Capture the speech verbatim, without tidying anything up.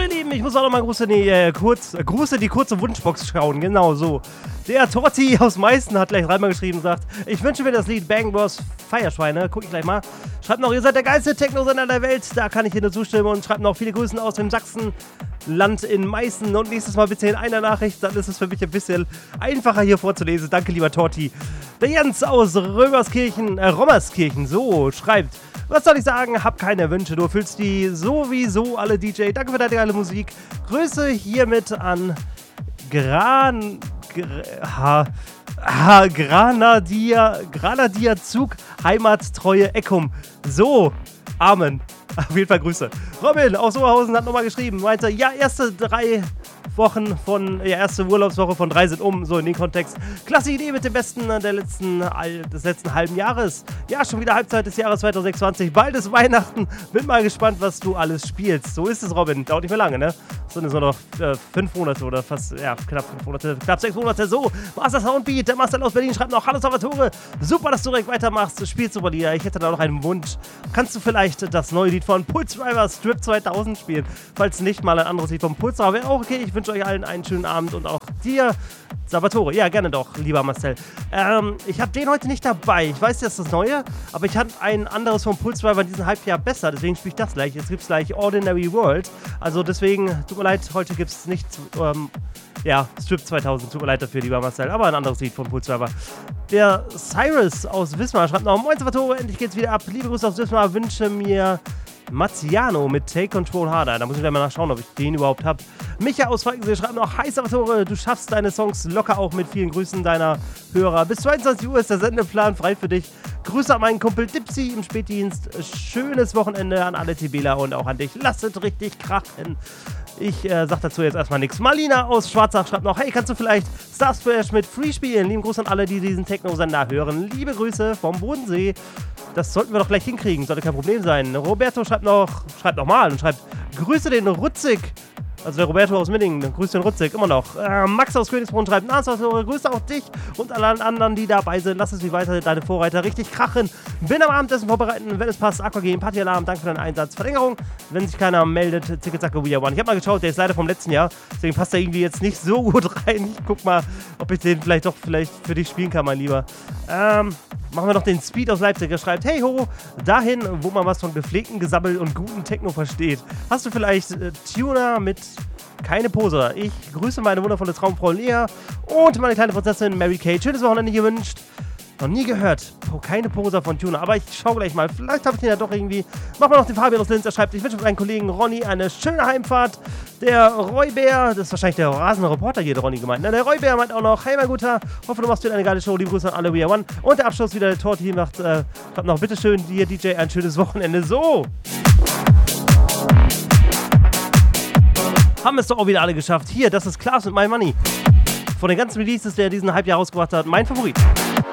ihr Lieben, ich muss auch noch mal Gruß in die, äh, kurz, äh, Gruß in die kurze Wunschbox schauen, genau so. Der Torti aus Meißen hat gleich dreimal geschrieben und sagt, ich wünsche mir das Lied Bang Bros Feierschweine, guck ich gleich mal. Schreibt noch, ihr seid der geilste Techno-Sender der Welt, da kann ich dir nur zustimmen und schreibt noch viele Grüßen aus dem Sachsenland in Meißen und nächstes Mal bitte in einer Nachricht, dann ist es für mich ein bisschen einfacher hier vorzulesen. Danke, lieber Torti. Der Jens aus Römerskirchen, äh, Rommerskirchen, so, schreibt, was soll ich sagen? Hab keine Wünsche, du fühlst die sowieso alle D J. Danke für deine geile Musik. Grüße hiermit an Gran... Ha, ha, Granadier, Granadier Zug, Heimattreue Eckum. So, Amen. Auf jeden Fall Grüße. Robin aus Oberhausen hat nochmal geschrieben, meinte, ja, erste drei Wochen von, ja, erste Urlaubswoche von drei sind um, so in den Kontext. Klasse Idee mit dem Besten der letzten, des letzten halben Jahres. Ja, schon wieder Halbzeit des Jahres zwanzig sechsundzwanzig. Bald ist Weihnachten. Bin mal gespannt, was du alles spielst. So ist es, Robin. Dauert nicht mehr lange, ne? Das sind jetzt nur noch äh, fünf Monate oder fast, ja, knapp fünf Monate, knapp sechs Monate. So, Master Soundbeat, der Marcel aus Berlin schreibt noch, hallo Salvatore. Super, dass du direkt weitermachst. Spielst super Lieder. Ich hätte da noch einen Wunsch. Kannst du vielleicht das neue Lied von Pulse Driver Strip zweitausend spielen? Falls nicht, mal ein anderes Lied von Pulse Driver wäre auch okay. Ich wünsche euch allen einen schönen Abend und auch dir, Salvatore. Ja, gerne doch, lieber Marcel. Ähm, ich habe den heute nicht dabei. Ich weiß, das ist das Neue, aber ich hatte ein anderes von Pulse Driver in diesem Halbjahr besser. Deswegen spiele ich das gleich. Jetzt gibt es gleich Ordinary World. Also deswegen, tut mir leid, heute gibt es nicht, ähm, ja, Strip zweitausend. Tut mir leid dafür, lieber Marcel. Aber ein anderes Lied von Pulse Driver. Der Cyrus aus Wismar schreibt noch, moin Salvatore, endlich geht's wieder ab. Liebe Grüße aus Wismar, wünsche mir Marziano mit Take Control Harder. Da muss ich gleich mal nachschauen, ob ich den überhaupt habe. Micha aus Falkensee schreibt noch, hi Salvatore, du schaffst deine Songs locker auch mit vielen Grüßen deiner Hörer. Bis zweiundzwanzig Uhr ist der Sendeplan frei für dich. Grüße an meinen Kumpel Dipsy im Spätdienst. Schönes Wochenende an alle TBler und auch an dich. Lasst es richtig krachen. Ich äh, sag dazu jetzt erstmal nichts. Marlina aus Schwarzach schreibt noch, hey, kannst du vielleicht Star Splash mit Free spielen? Lieben Gruß an alle, die diesen Techno-Sender hören. Liebe Grüße vom Bodensee. Das sollten wir doch gleich hinkriegen, sollte kein Problem sein. Roberto schreibt noch, schreibt nochmal und schreibt, Grüße den Rutzig. Also der Roberto aus Minningen, grüßt den Rutzig, immer noch. Äh, Max aus Königsbrunn schreibt, grüße auch dich und alle anderen, die dabei sind. Lass es wie weiter deine Vorreiter richtig krachen. Bin am Abendessen vorbereiten, wenn es passt. Aqua Game, Partyalarm, danke für deinen Einsatz. Verlängerung, wenn sich keiner meldet, Ticketzacke We Are One. Ich habe mal geschaut, der ist leider vom letzten Jahr, deswegen passt er irgendwie jetzt nicht so gut rein. Ich guck mal, ob ich den vielleicht doch vielleicht für dich spielen kann, mein Lieber. Ähm, machen wir noch den Speed aus Leipzig. Er schreibt, hey ho, dahin, wo man was von gepflegten Gesabbel und guten Techno versteht. Hast du vielleicht äh, Tuner mit keine Pose? Ich grüße meine wundervolle Traumfrau Lea und meine kleine Prinzessin Mary Kate. Schönes Wochenende gewünscht. Noch nie gehört. Oh, keine Poser von Tuner. Aber ich schau gleich mal. Vielleicht habe ich den ja doch irgendwie. Machen wir noch den Fabian aus Linz. Er schreibt, ich wünsche meinen Kollegen Ronny eine schöne Heimfahrt. Der Roybär, das ist wahrscheinlich der rasende Reporter hier, der Ronny gemeint. Na, der Roybär meint auch noch, hey mein Guter, hoffe du machst wieder eine geile Show. Liebe Grüße an alle We Are One. Und der Abschluss wieder der Torti macht, äh, hat noch bitteschön dir, D J, ein schönes Wochenende. So. Haben es doch auch wieder alle geschafft. Hier, das ist Klaas mit My Money. Von den ganzen Releases, der diesen Halbjahr rausgebracht hat, mein Favorit.